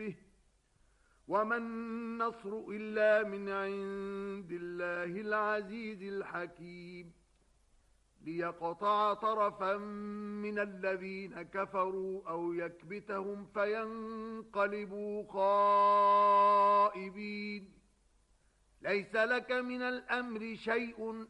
به وما النصر إلا من عند الله العزيز الحكيم ليقطع طرفا من الذين كفروا أو يكبتهم فينقلبوا خائبين ليس لك من الأمر شيء